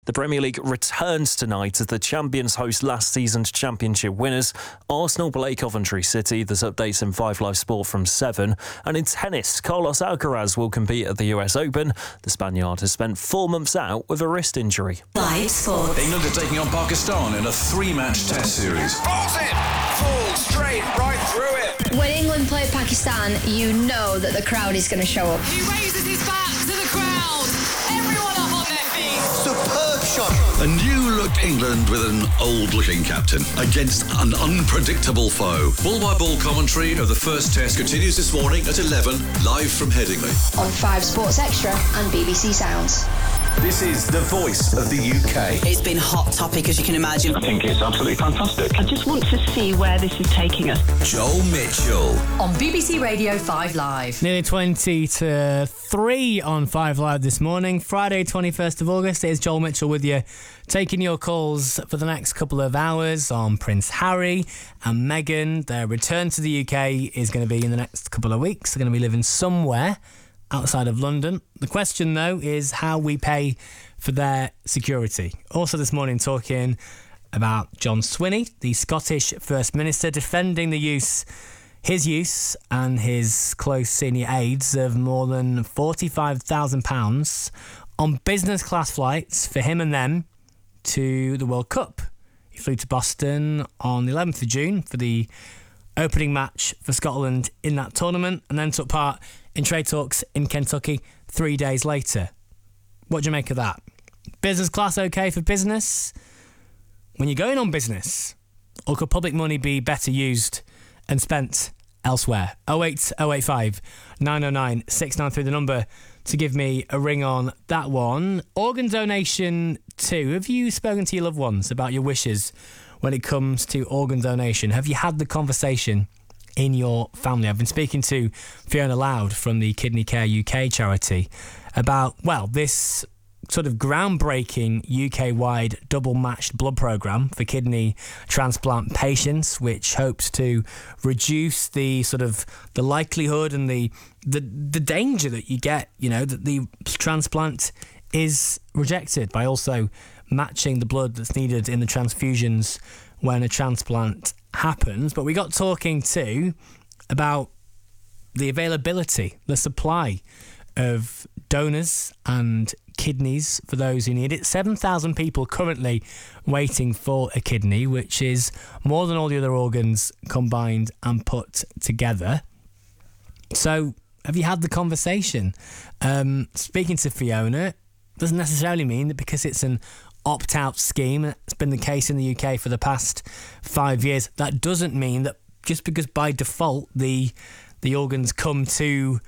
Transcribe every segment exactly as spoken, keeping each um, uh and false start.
The Premier League returns tonight as the champions host last season's championship winners. Arsenal play Coventry City. There's updates in five Live Sport from seven. And in tennis, Carlos Alcaraz will compete at the U S Open. The Spaniard has spent four months out with a wrist injury. Live Sport. England are taking on Pakistan in a three-match test series. Falls in! Falls straight right through it! When England play Pakistan, you know that the crowd is going to show up. He raises his back to the crowd. Everyone up on their feet. Superb shot! A new-look England with an old-looking captain against an unpredictable foe. Ball-by-ball commentary of the first test continues this morning at eleven, live from Headingley. On five Sports Extra and B B C Sounds. This is the voice of the U K. It's been hot topic, as you can imagine. I think it's absolutely fantastic. I just want to see where this is taking us. Joel Mitchell. On B B C Radio five Live. Nearly twenty to three on five Live this morning. Friday, twenty-first of August. It is Joel Mitchell with you, taking your calls for the next couple of hours on Prince Harry and Meghan. Their return to the U K is going to be in the next couple of weeks. They're going to be living somewhere outside of London. The question, though, is how we pay for their security. Also this morning, talking about John Swinney, the Scottish First Minister, defending the use, his use and his close senior aides of more than forty-five thousand pounds on business class flights for him and them to the World Cup. He flew to Boston on the eleventh of June for the opening match for Scotland in that tournament, and then took part in trade talks in Kentucky three days later. What do you make of that? Business class okay for business? When you're going on business, or could public money be better used and spent elsewhere? oh eight oh eight five nine oh nine six nine three, the number to give me a ring on that one. Organ donation too. Have you spoken to your loved ones about your wishes when it comes to organ donation? Have you had the conversation in your family? I've been speaking to Fiona Loud from the Kidney Care U K charity about, well, this sort of groundbreaking U K-wide double-matched blood programme for kidney transplant patients, which hopes to reduce the sort of the likelihood and the the, the danger that you get, you know, that the transplant is rejected, by also matching the blood that's needed in the transfusions when a transplant happens. But we got talking too about the availability, the supply of donors and kidneys for those who need it. seven thousand people currently waiting for a kidney, which is more than all the other organs combined and put together. So have you had the conversation? Um, speaking to Fiona doesn't necessarily mean that because it's an opt-out scheme, it's been the case in the U K for the past five years, that doesn't mean that just because by default the the organs come to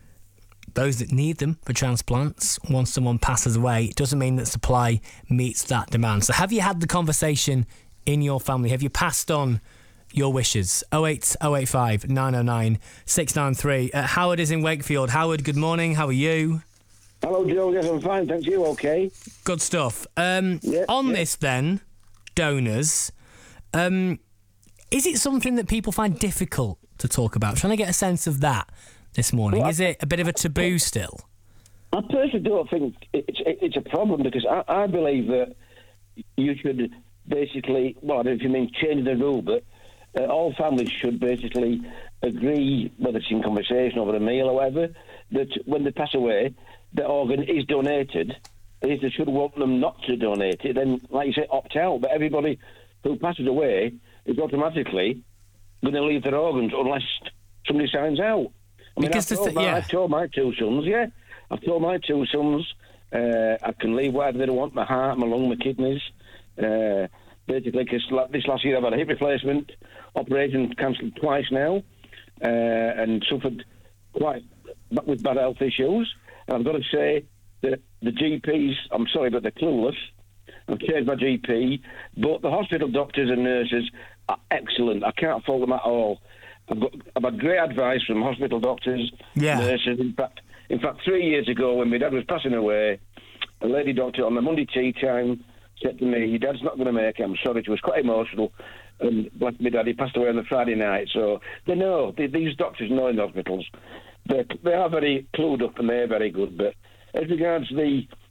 those that need them for transplants once someone passes away, it doesn't mean that supply meets that demand. So have you had the conversation in your family? Have you passed on your wishes? oh eight oh eight five nine oh nine six nine three. Uh, Howard is in Wakefield. Howard, good morning. How are you? Hello, Joe. Yes, I'm fine. Thanks. You okay? Good stuff. Um, yeah, on yeah. this then, donors, um, is it something that people find difficult to talk about? I'm trying to get a sense of that this morning. Well, is it a bit of a taboo still? I personally don't think it's it's a problem, because I, I believe that you should basically, well, I don't know if you mean change the rule, but uh, all families should basically agree, whether it's in conversation over a meal or whatever, that when they pass away, the organ is donated. If they should want them not to donate it, then, like you say, opt out. But everybody who passes away is automatically going to leave their organs unless somebody signs out. I mean, because I've, told th- my, yeah. I've told my two sons, yeah, I've told my two sons uh, I can leave whatever they want, my heart, my lung, my kidneys. Uh, basically, because this last year I've had a hip replacement, operation cancelled twice now, uh, and suffered quite with bad health issues. And I've got to say that the G Ps, I'm sorry, but they're clueless. I've changed my G P, but the hospital doctors and nurses are excellent. I can't fault them at all. I've got I've had great advice from hospital doctors, yeah. nurses. In fact, in fact, three years ago when my dad was passing away, a lady doctor on the Monday tea time said to me, "Your dad's not going to make it. I'm sorry." She was quite emotional, and bless my dad, he passed away on the Friday night. So they know, they, these doctors know in the hospitals. They they are very clued up and they're very good. But as regards the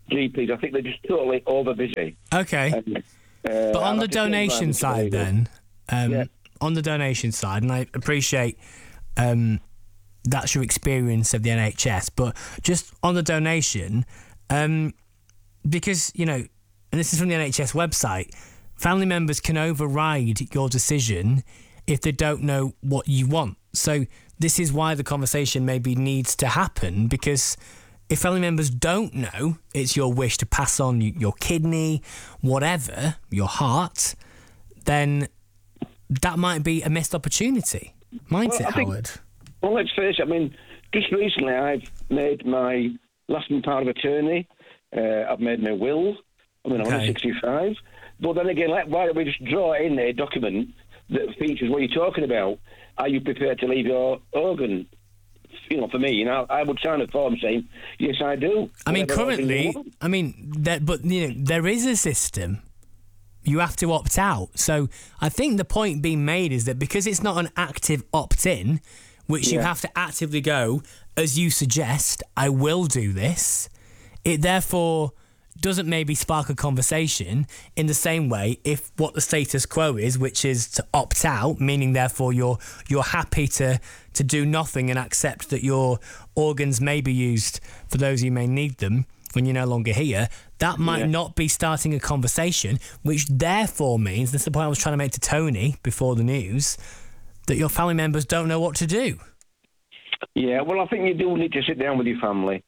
G Ps. I think they're just totally over busy. Okay. Um, uh, but on the donation side, then, um, yeah. on the donation side, and I appreciate um, that's your experience of the N H S, but just on the donation, um, because, you know, and this is from the N H S website, family members can override your decision if they don't know what you want. So this is why the conversation maybe needs to happen, because if family members don't know it's your wish to pass on your kidney, whatever, your heart, then that might be a missed opportunity, might well, it, I Howard? Think, well, let's face it. I mean, just recently I've made my lasting power of attorney. Uh, I've made my will. I mean, I'm Okay. only sixty-five. But then again, like, why don't we just draw in a document that features what you're talking about? Are you prepared to leave your organ? You know, for me, you know, I would sign a form saying, yes, I do. I mean, Whatever organ you currently, want. I mean, there, but you know, there is a system. You have to opt out. So I think the point being made is that because it's not an active opt-in, which you Yeah. have to actively go, as you suggest, I will do this, it therefore doesn't maybe spark a conversation in the same way if what the status quo is, which is to opt out, meaning therefore you're you're happy to to do nothing and accept that your organs may be used for those who may need them when you're no longer here, that might Yeah. not be starting a conversation, which therefore means, this is the point I was trying to make to Tony before the news, that your family members don't know what to do. Yeah, well, I think you do need to sit down with your family.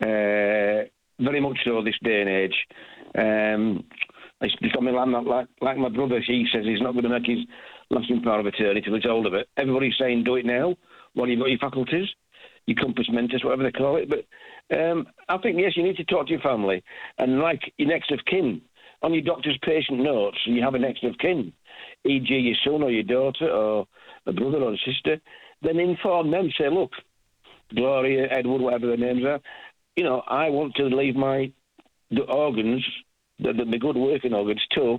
Uh, very much so this day and age. Um, it's just, I mean, like, like, like my brother, he says he's not going to make his lasting power of attorney till he's old of it. Everybody's saying do it now while you've got your faculties, your compass mentis, whatever they call it. But um, I think, yes, you need to talk to your family. And like your next of kin, on your doctor's patient notes, you have a next of kin, for example your son or your daughter or a brother or a sister, then inform them, say, look, Gloria, Edward, whatever their names are, you know, I want to leave my the organs, the, the, the good working organs, to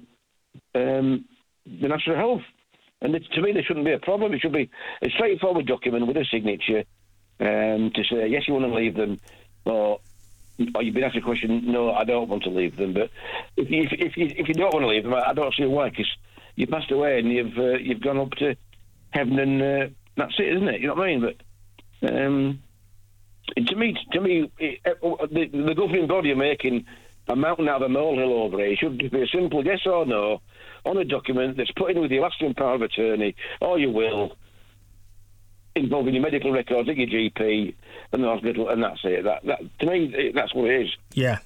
um, the National Health. And it, to me, there shouldn't be a problem. It should be a straightforward document with a signature um, to say, yes, you want to leave them, or, or you've been asked a question, no, I don't want to leave them. But if you, if you, if you don't want to leave them, I, I don't see why, because you passed away and you've uh, you've gone up to heaven and uh, that's it, isn't it? You know what I mean? But um, to me, to me, it, uh, the, the governing body are making a mountain out of a molehill over it. It should be a simple yes or no on a document that's put in with your lasting power of attorney or your will, involving your medical records at your G P and the hospital, and that's it. That, that to me, it, that's what it is. Yeah.